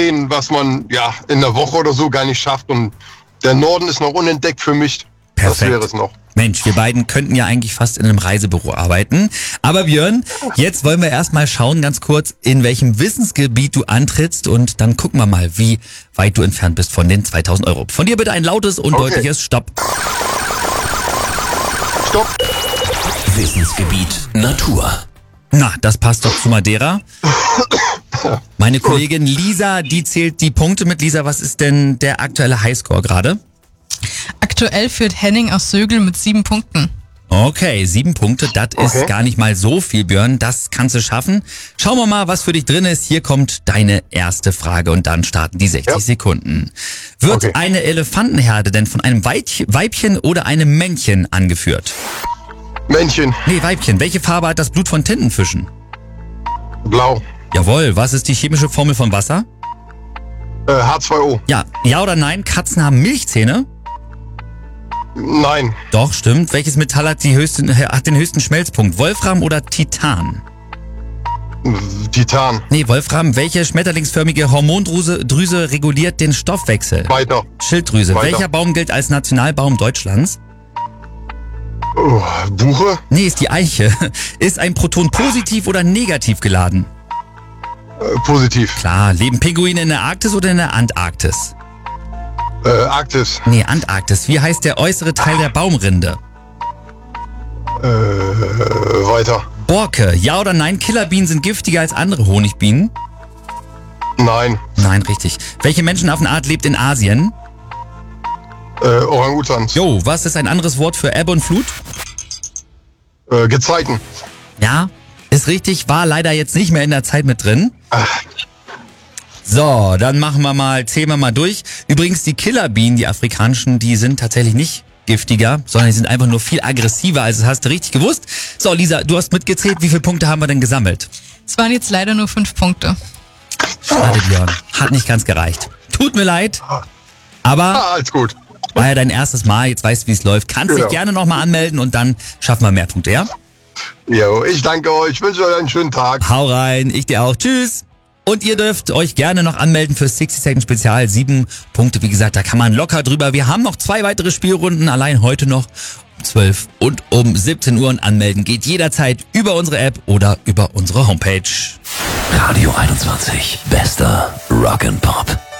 sehen, was man ja in der Woche oder so gar nicht schafft. Und der Norden ist noch unentdeckt für mich. Perfekt. Das wäre es noch. Mensch, wir beiden könnten ja eigentlich fast in einem Reisebüro arbeiten. Aber Björn, jetzt wollen wir erstmal schauen, ganz kurz, in welchem Wissensgebiet du antrittst. Und dann gucken wir mal, wie weit du entfernt bist von den 2000 Euro. Von dir bitte ein lautes und deutliches Stopp. Stopp. Wissensgebiet Natur. Na, das passt doch zu Madeira. Meine Kollegin Lisa, die zählt die Punkte mit. Lisa, was ist denn der aktuelle Highscore gerade? Aktuell führt Henning aus Sögel mit 7 Punkten. Okay, 7 Punkte, das ist gar nicht mal so viel, Björn. Das kannst du schaffen. Schauen wir mal, was für dich drin ist. Hier kommt deine erste Frage und dann starten die 60 Sekunden. Wird eine Elefantenherde denn von einem Weibchen oder einem Männchen angeführt? Männchen. Nee, Weibchen. Welche Farbe hat das Blut von Tintenfischen? Blau. Jawohl, was ist die chemische Formel von Wasser? H2O. Ja oder nein, Katzen haben Milchzähne? Nein. Doch, stimmt. Welches Metall hat den höchsten Schmelzpunkt? Wolfram oder Titan? Titan. Nee, Wolfram. Welche schmetterlingsförmige Hormondrüse reguliert den Stoffwechsel? Weiter. Schilddrüse. Weiter. Welcher Baum gilt als Nationalbaum Deutschlands? Buche. Nee, ist die Eiche. Ist ein Proton positiv oder negativ geladen? Positiv. Klar. Leben Pinguine in der Arktis oder in der Antarktis? Arktis. Nee, Antarktis. Wie heißt der äußere Teil der Baumrinde? Weiter. Borke. Ja oder nein, Killerbienen sind giftiger als andere Honigbienen? Nein. Nein, richtig. Welche Menschenaffenart lebt in Asien? Orang-Utans. Jo, was ist ein anderes Wort für Ebbe und Flut? Gezeiten. Ja, ist richtig, war leider jetzt nicht mehr in der Zeit mit drin. So, dann zählen wir mal durch. Übrigens, die Killerbienen, die afrikanischen, die sind tatsächlich nicht giftiger, sondern die sind einfach nur viel aggressiver, also das hast du richtig gewusst. So, Lisa, du hast mitgezählt, wie viele Punkte haben wir denn gesammelt? Es waren jetzt leider nur 5 Punkte. Schade, Björn, hat nicht ganz gereicht. Tut mir leid, aber Alles gut. war ja dein erstes Mal, jetzt weißt du, wie es läuft. Kannst dich gerne nochmal anmelden und dann schaffen wir mehr Punkte, ja? Jo, ich danke euch. Ich wünsche euch einen schönen Tag. Hau rein, ich dir auch. Tschüss. Und ihr dürft euch gerne noch anmelden für 60 Second Spezial. 7 Punkte, wie gesagt, da kann man locker drüber. Wir haben noch 2 weitere Spielrunden, allein heute noch um 12 und um 17 Uhr. Und anmelden geht jederzeit über unsere App oder über unsere Homepage. Radio 21. Bester Rock'n'Pop.